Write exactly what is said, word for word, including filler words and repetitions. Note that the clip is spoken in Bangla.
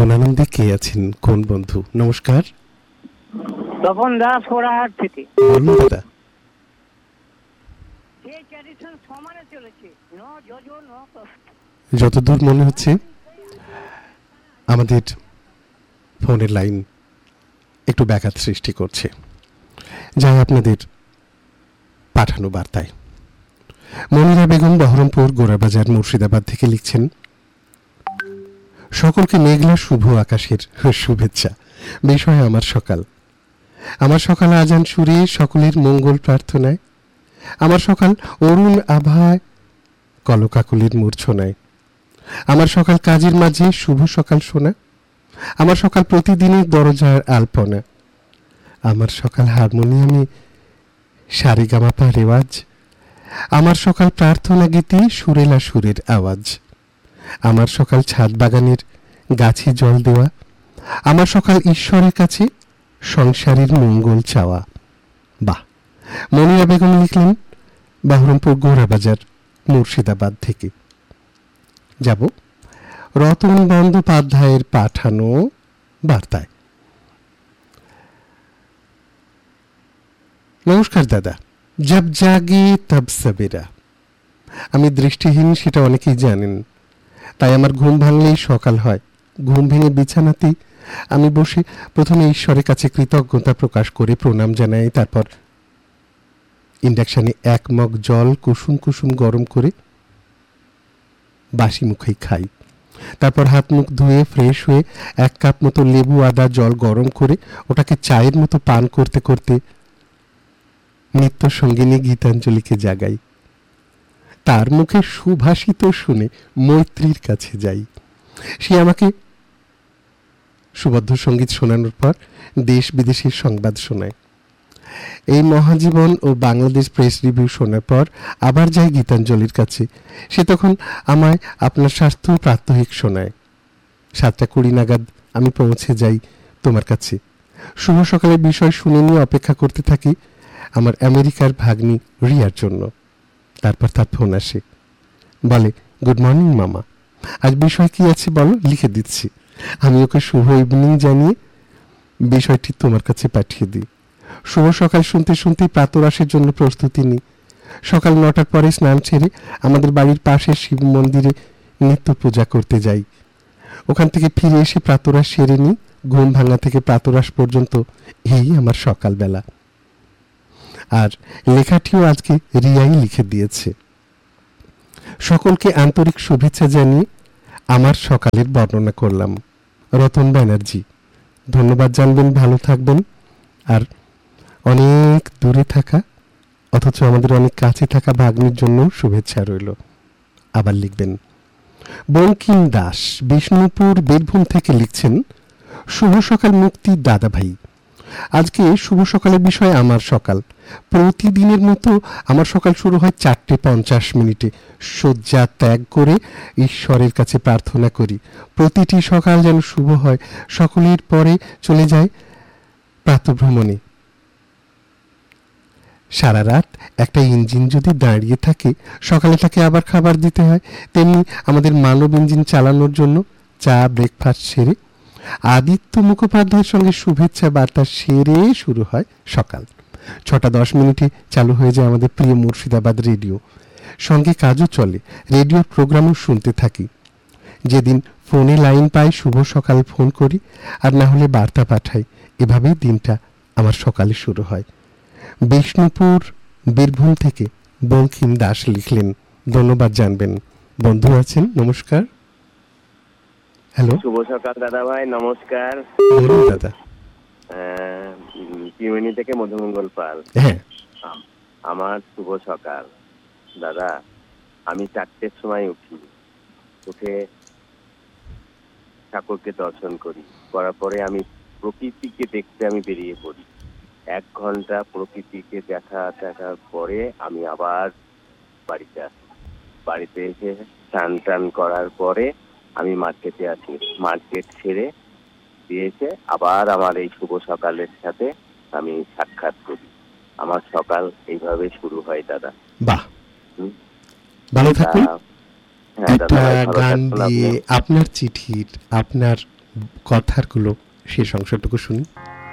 ফোন আনন্দে কে আছেন? কোন বন্ধু? নমস্কার। তপন দাস কোরাহাট থেকে। বলুন দাদা। যতদূর মনে হচ্ছে আমাদের ফোনের লাইন একটু ব্যাঘাত সৃষ্টি করছে, যাই আপনাদের পাঠানো বার্তায়। মনিরা বেগম বহরমপুর গোরাবাজার মুর্শিদাবাদ থেকে লিখছেন, সকলকে মেঘলা শুভ আকাশের শুভেচ্ছা। বিষয় আমার সকাল। আমার সকাল আজান সুরে সকলের মঙ্গল প্রার্থনায়। আমার সকাল অরুণ আভায় কলকাকলির মূর্ছনায়। আমার সকাল কাজের মাঝে শুভ সকাল শোনা। আমার সকাল প্রতিদিনের দরজার আলপনা। আমার সকাল হারমোনিয়ামে সারেগামাপা রেওয়াজ। আমার সকাল প্রার্থনা গীতে সুরেলা সুরের আওয়াজ। আমার সকাল ছাদ বাগানের গাছে জল দেওয়া। আমার সকাল ঈশ্বরের কাছে সংসারের মঙ্গল চাওয়া। বাহ! মনিরা বেগম লিখলেন বহরমপুর গোরাবাজার মুর্শিদাবাদ থেকে। যাব রতন বন্দ্যোপাধ্যায়ের পাঠানো বার্তায়। নমস্কার দাদা। জব জাগে তব সবেরা। আমি দৃষ্টিহীন, সেটা অনেকেই জানেন, তাই আমার ঘুম ভাঙলেই সকাল হয়। ঘুম ভেঙে বিছানাতেই আমি বসে প্রথমে ঈশ্বরের কাছে কৃতজ্ঞতা প্রকাশ করে প্রণাম জানাই। তারপর ইন্ডাকশানে এক মগ জল কুসুম কুসুম গরম করে বাসি মুখেই খাই। তারপর হাত মুখ ধুয়ে ফ্রেশ হয়ে এক কাপ মতো লেবু আদা জল গরম করে ওটাকে চায়ের মতো পান করতে করতে নিত্য সঙ্গিনী গীতাঞ্জলিকে জাগাই। তার মুখে সুভাষিত শুনে মৈত্রীর কাছে যাই। সে আমাকে সুবদ্ধ সঙ্গীত শোনানোর পর দেশ বিদেশের সংবাদ শোনায়। এই মহাজীবন ও বাংলাদেশ প্রেস রিভিউ শোনার পর আবার যাই গীতাঞ্জলির কাছে। সে তখন আমায় আপনার স্বাস্থ্য প্রাত্যহিক শোনায়। সাতটা কুড়ি নাগাদ আমি পৌঁছে যাই তোমার কাছে। শুভ সকালের বিষয় শুনে নিয়ে অপেক্ষা করতে থাকি আমার আমেরিকার ভাগ্নি রিয়ার জন্য। তারপর তার ফোন আসে, বলে, গুড মর্নিং মামা, আজ বিষয় কি আছে বলো, লিখে দিচ্ছি। আমি ওকে শুভ ইভিনিং জানিয়ে বিষয়টি তোমার কাছে পাঠিয়ে দিই। শুভ সকাল শুনতে শুনতেই প্রাতরাশের জন্য প্রস্তুতি নিই। সকাল নটার পরে স্নান ছেড়ে আমাদের বাড়ির পাশের শিব মন্দিরে নিত্য পূজা করতে যাই। ওখান থেকে ফিরে এসে প্রাতরাশ সেরে নিই। ঘুম ভাঙা থেকে প্রাতরাশ পর্যন্ত এই আমার সকালবেলা। আর লেখাটিও আজকে রিয়াই লিখে দিয়েছে। সকলকে আন্তরিক শুভেচ্ছা জানিয়ে আমার সকালের বর্ণনা করলাম। রতন ব্যানার্জি। ধন্যবাদ জানবেন, ভালো থাকবেন। আর অনেক দূরে থাকা অথচ আমাদের অনেক কাছে থাকা ভাগ্নির জন্য শুভেচ্ছা রইল। আবার লিখবেন। বঙ্কিম দাস বিষ্ণুপুর বীরভূম থেকে লিখছেন, শুভ সকাল মুক্তি দাদা ভাই। আজকে শুভ সকালের বিষয় আমার সকাল। প্রতিদিনের মতো আমার সকাল শুরু হয় চারটে পঞ্চাশ মিনিটে। শয্যা ত্যাগ করে ঈশ্বরের কাছে প্রার্থনা করি প্রতিটি সকাল যেন শুভ হয়। সকলের পরে চলে যায় প্রাতঃভ্রমণে। সারা রাত একটা ইঞ্জিন যদি দাঁড়িয়ে থাকে, সকালে তাকে আবার খাবার দিতে হয়। তেমনি আমাদের মানব ইঞ্জিন চালানোর জন্য চা ব্রেকফাস্ট সেরে আদিত্য মুখোপাধ্যায়ের সঙ্গে শুভেচ্ছা বার্তা সেরে শুরু হয় সকাল। ছটা দশ মিনিটে চালু হয়ে যায় আমাদের প্রিয় মুর্শিদাবাদ রেডিও। সঙ্গে কাজও চলে, রেডিওর প্রোগ্রামও শুনতে থাকি। যেদিন ফোনে লাইন পাই শুভ সকাল ফোন করি, আর না হলে বার্তা পাঠাই। এভাবেই দিনটা আমার সকালে শুরু হয়। বিষ্ণুপুর বীরভূম থেকে বঙ্কিম দাস লিখলেন। ধন্যবাদ জানবেন। বন্ধু আছেন, নমস্কার। হ্যালো, শুভ সকাল দাদা ভাই, নমস্কার। বলুন দাদা। পিউনি থেকে মধুমঙ্গল পাল। হ্যাঁ, আমার শুভ সকাল দাদা। আমি চারটের সময় উঠি, উঠে ঠাকুরকে দর্শন করি, করার পরে আমি প্রকৃতিকে দেখতে আমি বেরিয়ে পড়ি। এক ঘন্টা প্রকৃতিকে দেখা দেখার পরে আমি আবার বাড়িতে আসি। বাড়িতে এসে স্নান টান করার পরে আমি মার্কেটে আসি। মার্কেট ছেড়ে দিয়েছে আবার আমার এই শুভ সকালের সাথে আমি সাক্ষাৎ করি। আমার সকাল এইভাবে শুরু হয় দাদা। বাহ, ভালো থাকুন। একটা গান দিয়ে আপনার চিঠির, আপনার কথারগুলো শেষ অংশটুকু শুনি।